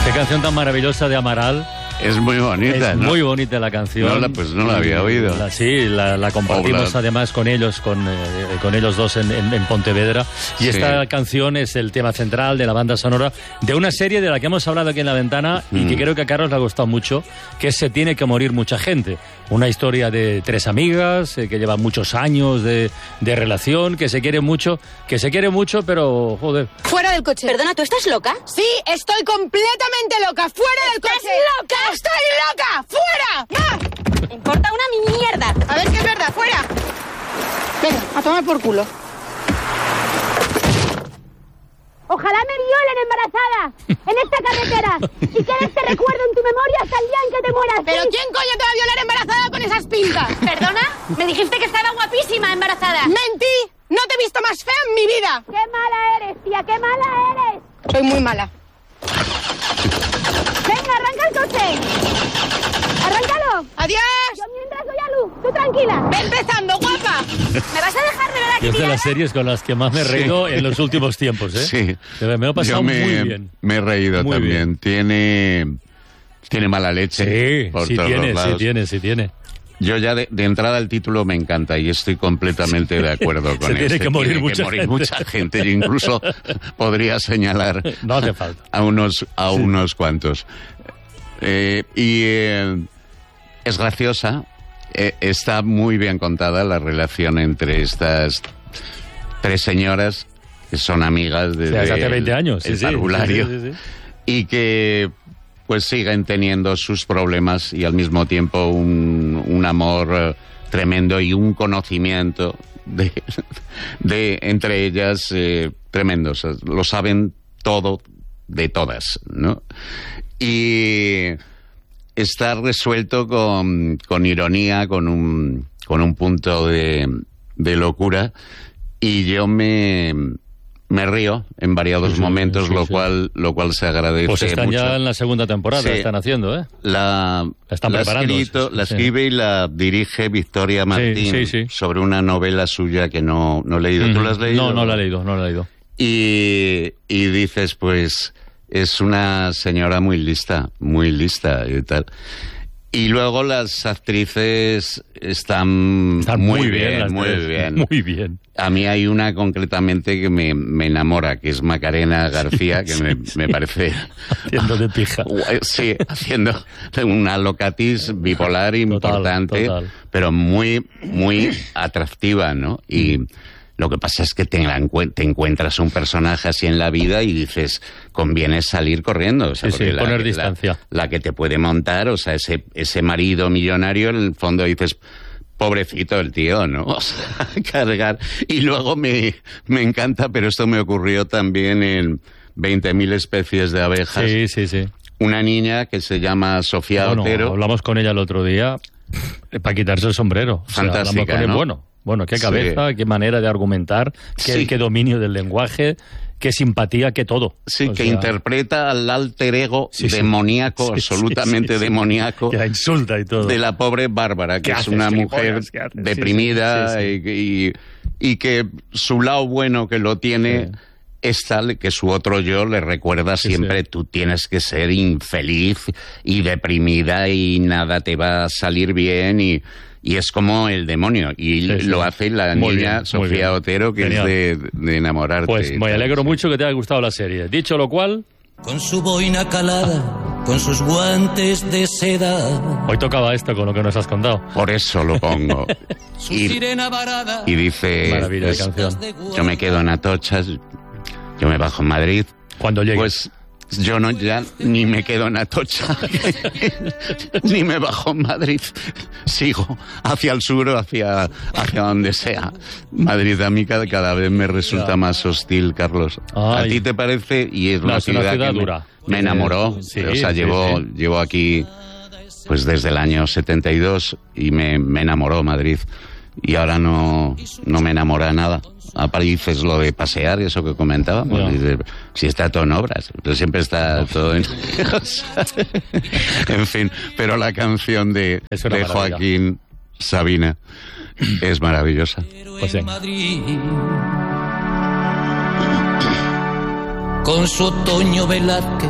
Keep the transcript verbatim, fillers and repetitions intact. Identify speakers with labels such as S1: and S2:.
S1: Qué canción tan maravillosa de Amaral.
S2: Es muy bonita,
S1: Es
S2: ¿no?
S1: muy bonita la canción.
S2: No la, pues no la había oído.
S1: La, sí, la, la compartimos
S2: Obla.
S1: además con ellos, con, eh, con ellos dos en, en, en Pontevedra. Y
S2: Sí.
S1: esta canción es el tema central de la banda sonora de una serie de la que hemos hablado aquí en La Ventana y que
S2: Mm.
S1: creo que a Carlos le ha gustado mucho, que es Se tiene que morir mucha gente. Una historia de tres amigas eh, que llevan muchos años de, de relación, que se quieren mucho, que se quieren mucho, pero joder.
S3: Fuera del coche.
S4: Perdona, ¿tú estás loca?
S3: Sí, estoy completamente loca. Fuera del coche.
S4: ¿Estás loca?
S3: ¡Estoy loca! ¡Fuera! ¡Va!
S4: Me importa una mierda.
S3: A ver qué es verdad. ¡Fuera! Venga, a tomar por culo.
S5: Ojalá me violen embarazada en esta carretera y quede este recuerdo en tu memoria hasta el día en que te mueras.
S3: ¿Pero
S5: ¿sí?
S3: quién coño te va a violar embarazada con esas pintas?
S4: ¿Perdona? Me dijiste que estaba guapísima embarazada.
S3: ¡Mentí! ¡No te he visto más fea en mi vida!
S5: ¡Qué mala eres, tía! ¡Qué mala eres!
S3: Soy muy mala.
S5: Venga, arranca el coche. Arráncalo.
S3: ¡Adiós!
S5: Yo mientras doy a luz. Tú tranquila.
S3: ¡Ve empezando, guapa!
S4: ¿Me vas a dejar de verdad
S1: Y
S4: que
S1: es de
S4: tirada?
S1: las series con las que más me he reído en los últimos tiempos, ¿eh?
S2: Sí.
S1: De verdad, me lo he pasado
S2: Yo me,
S1: muy bien.
S2: me he reído
S1: Muy
S2: también.
S1: bien.
S2: Tiene, tiene mala leche.
S1: Sí,
S2: por
S1: sí
S2: todos
S1: tiene,
S2: los
S1: sí
S2: lados.
S1: tiene, sí tiene.
S2: Yo ya de, de entrada el título me encanta y estoy completamente de acuerdo con
S1: Se tiene
S2: ese.
S1: que morir
S2: Tiene
S1: mucha
S2: que morir
S1: gente.
S2: mucha gente. Yo incluso podría señalar
S1: No hace falta.
S2: a unos, a unos cuantos. Eh, y eh, es graciosa. Eh, está muy bien contada la relación entre estas tres señoras que son amigas
S1: Sí,
S2: desde
S1: desde hace
S2: el-
S1: veinte años. Sí,
S2: el
S1: sí,
S2: parvulario
S1: sí, sí, sí.
S2: y que pues siguen teniendo sus problemas y al mismo tiempo un, un amor eh, tremendo y un conocimiento de, de entre ellas eh, tremendo. O sea, lo saben todo de todas, ¿no? Y está resuelto con, con ironía, con un, con un punto de, de locura y yo me... Me río en variados
S1: Sí, sí,
S2: momentos,
S1: sí,
S2: lo
S1: sí.
S2: cual lo cual se agradece
S1: Pues están
S2: mucho.
S1: ya en la segunda temporada,
S2: Sí.
S1: están haciendo, ¿eh?
S2: La,
S1: La están
S2: la,
S1: preparando,
S2: escrito-
S1: sí,
S2: la
S1: sí.
S2: escribe y la dirige Victoria Martín
S1: sí, sí.
S2: sobre una novela suya que no, no he leído. ¿Tú la has leído?
S1: No, no la he leído, no la he leído.
S2: Y, y dices, pues, es una señora muy lista, muy lista y tal. Y luego las actrices están,
S1: Están
S2: muy,
S1: muy
S2: bien,
S1: bien, las
S2: muy
S1: tres.
S2: bien.
S1: Muy bien.
S2: A mí hay una concretamente que me, me enamora, que es Macarena García, que me, me parece...
S1: Haciendo de pija.
S2: Sí, haciendo una locatis bipolar importante,
S1: total.
S2: pero muy, muy atractiva, ¿no? Y lo que pasa es que te, la encuen- te encuentras un personaje así en la vida y dices, conviene salir corriendo. O sea,
S1: Sí, sí,
S2: porque la-
S1: poner
S2: la-
S1: distancia.
S2: La, que te puede montar, o sea, ese, ese marido millonario, en el fondo dices... Pobrecito el tío, ¿no? O sea, cargar. Y luego me, me encanta, pero esto me ocurrió también en veinte mil especies de abejas.
S1: Sí, sí, sí.
S2: Una niña que se llama Sofía
S1: Bueno,
S2: Otero.
S1: hablamos con ella el otro día eh, para quitarse el sombrero. O sea,
S2: Fantástica,
S1: hablamos con ella,
S2: ¿no?
S1: Bueno, bueno, qué
S2: Sí.
S1: cabeza, qué manera de argumentar, qué,
S2: Sí.
S1: qué dominio del lenguaje, qué simpatía, qué todo.
S2: Sí,
S1: O
S2: que
S1: sea,
S2: interpreta al alter ego
S1: Sí, sí.
S2: demoníaco,
S1: Sí, sí,
S2: absolutamente
S1: sí, sí.
S2: demoníaco,
S1: que la insulta y todo.
S2: de la pobre Bárbara, que
S1: ¿Qué
S2: es
S1: haces,
S2: una
S1: gilipollas?
S2: mujer
S1: ¿Qué haces? Sí,
S2: deprimida
S1: sí, sí,
S2: Y, y- y que su lado bueno que lo tiene...
S1: Sí.
S2: Es tal que su otro yo le recuerda
S1: Sí,
S2: siempre,
S1: sí.
S2: tú tienes que ser infeliz y deprimida y nada te va a salir bien y, y es como el demonio. Y
S1: Sí, sí.
S2: lo hace la
S1: Muy
S2: niña
S1: bien, muy
S2: Sofía
S1: bien.
S2: Otero, que
S1: Genial.
S2: es de, de enamorarte.
S1: Pues
S2: y
S1: me
S2: tal.
S1: alegro mucho que te haya gustado la serie. Dicho lo cual,
S6: Con su boina calada, con sus guantes de seda,
S1: hoy tocaba esto con lo que nos has contado.
S2: Por eso lo pongo.
S6: su
S2: y,
S6: sirena varada.
S2: y dice,
S1: Maravilla de
S2: pues,
S1: canción.
S2: yo me quedo en Atocha, yo me bajo en Madrid.
S1: Cuando llegue.
S2: Pues yo no ya ni me quedo en Atocha, ni me bajo en Madrid. Sigo hacia el sur o hacia, hacia donde sea. Madrid a mí cada, cada vez me resulta
S1: Ya.
S2: más hostil, Carlos. ¿A
S1: Ay.
S2: ti te parece? Y es
S1: No,
S2: una
S1: es una
S2: ciudad,
S1: ciudad
S2: que me-
S1: dura.
S2: me, enamoró.
S1: Sí,
S2: o sea,
S1: sí,
S2: llevo,
S1: sí.
S2: llevo aquí pues desde el año setenta y dos y me, me enamoró Madrid. Y ahora no, no me enamora nada. A París es lo de pasear, eso que comentábamos.
S1: Ya.
S2: Dice, si está todo en obras, pero siempre está todo en... o sea, en fin, pero la canción de,
S1: Es una
S2: de
S1: maravilla.
S2: Joaquín Sabina es maravillosa.
S1: Pues
S6: en
S1: venga.
S6: Madrid. Con su Otoño Velázquez